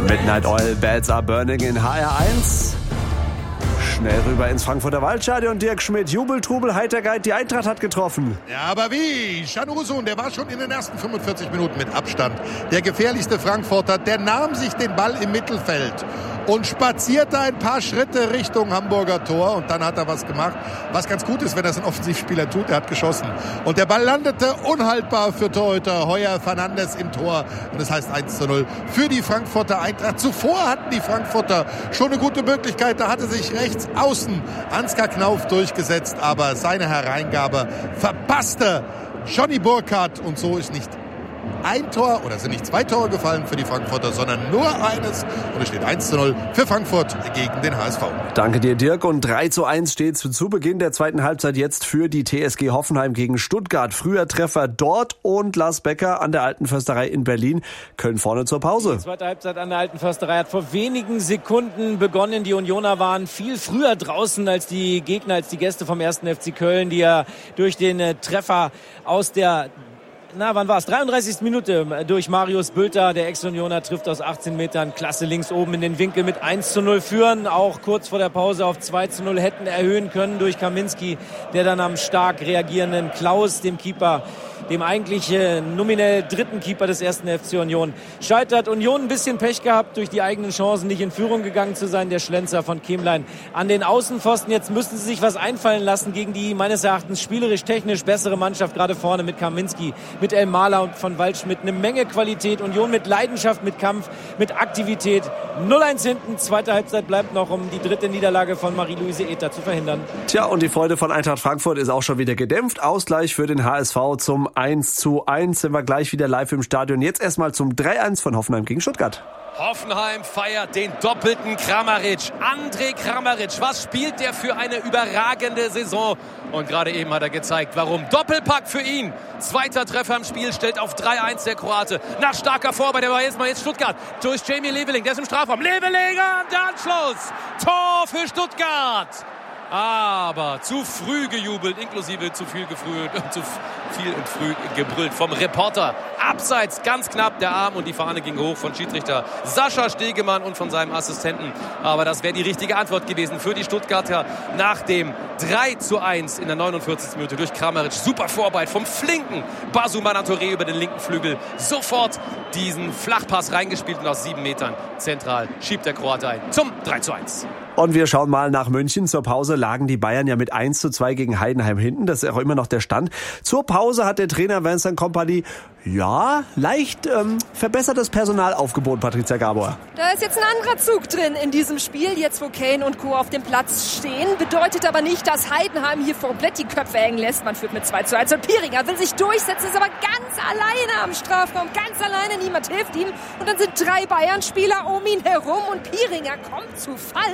Midnight Oil, Beds Are Burning in HR1. Schnell rüber ins Frankfurter Waldstadion. Dirk Schmidt, Jubeltrubel, Heiterkeit, die Eintracht hat getroffen. Ja, aber wie? Canuso, der war schon in den ersten 45 Minuten mit Abstand der gefährlichste Frankfurter. Der nahm sich den Ball im Mittelfeld und spazierte ein paar Schritte Richtung Hamburger Tor. Und dann hat er was gemacht, was ganz gut ist, wenn das ein Offensivspieler tut. Er hat geschossen. Und der Ball landete unhaltbar für Torhüter Heuer Fernandes im Tor. Und das heißt 1:0 für die Frankfurter Eintracht. Zuvor hatten die Frankfurter schon eine gute Möglichkeit. Da hatte sich rechts außen Ansgar Knauf durchgesetzt. Aber seine Hereingabe verpasste Johnny Burkhardt. Und so ist nicht ein Tor oder sind nicht zwei Tore gefallen für die Frankfurter, sondern nur eines. Und es steht 1:0 für Frankfurt gegen den HSV. Danke dir, Dirk. Und 3:1 steht es zu Beginn der zweiten Halbzeit jetzt für die TSG Hoffenheim gegen Stuttgart. Früher Treffer dort und Lars Becker an der Alten Försterei in Berlin. Köln vorne zur Pause. Die zweite Halbzeit an der Alten Försterei hat vor wenigen Sekunden begonnen. Die Unioner waren viel früher draußen als die Gegner, als die Gäste vom 1. FC Köln, die ja durch den Treffer aus der 33. Minute durch Marius Bülter, der Ex-Unioner, trifft aus 18 Metern. Klasse links oben in den Winkel mit 1:0 führen. Auch kurz vor der Pause auf 2:0 hätten erhöhen können durch Kaminski, der dann am stark reagierenden Klaus, dem Keeper, dem eigentlich nominell dritten Keeper des 1. FC Union, scheitert. Union ein bisschen Pech gehabt, durch die eigenen Chancen nicht in Führung gegangen zu sein. Der Schlenzer von Kemlein an den Außenpfosten. Jetzt müssten sie sich was einfallen lassen gegen die meines Erachtens spielerisch, technisch bessere Mannschaft, gerade vorne mit Kaminski, mit Elmaler und von Waldschmidt. Eine Menge Qualität. Union mit Leidenschaft, mit Kampf, mit Aktivität. 0:1 hinten. Zweite Halbzeit bleibt noch, um die dritte Niederlage von Marie-Louise Ether zu verhindern. Tja, und die Freude von Eintracht Frankfurt ist auch schon wieder gedämpft. Ausgleich für den HSV zum 1:1. Sind wir gleich wieder live im Stadion. Jetzt erstmal zum 3:1 von Hoffenheim gegen Stuttgart. Hoffenheim feiert den doppelten Kramaric. André Kramaric, was spielt der für eine überragende Saison? Und gerade eben hat er gezeigt, warum. Doppelpack für ihn. Zweiter Treffer im Spiel, stellt auf 3:1 der Kroate. Nach starker Vorarbeit, der war jetzt Stuttgart. Durch Jamie Leveling, der ist im Strafraum. Leveling und der Anschluss. Tor für Stuttgart. Aber zu früh gejubelt, inklusive zu viel und früh gebrüllt vom Reporter. Abseits, ganz knapp, der Arm und die Fahne ging hoch von Schiedsrichter Sascha Stegemann und von seinem Assistenten. Aber das wäre die richtige Antwort gewesen für die Stuttgarter nach dem 3:1 in der 49. Minute durch Kramaric. Super Vorarbeit vom flinken Basumana Touré über den linken Flügel. Sofort diesen Flachpass reingespielt und aus 7 Metern zentral schiebt der Kroate ein zum 3:1. Und wir schauen mal nach München. Zur Pause lagen die Bayern ja mit 1:2 gegen Heidenheim hinten. Das ist auch immer noch der Stand. Zur Pause hat der Trainer Vincent Kompany leicht verbessertes Personalaufgebot, Patricia Gabor. Da ist jetzt ein anderer Zug drin in diesem Spiel. Jetzt, wo Kane und Co. auf dem Platz stehen. Bedeutet aber nicht, dass Heidenheim hier komplett die Köpfe hängen lässt. Man führt mit 2:1. Und Piringer will sich durchsetzen, ist aber ganz alleine am Strafraum. Ganz alleine, niemand hilft ihm. Und dann sind 3 Bayern-Spieler um ihn herum und Piringer kommt zu Fall.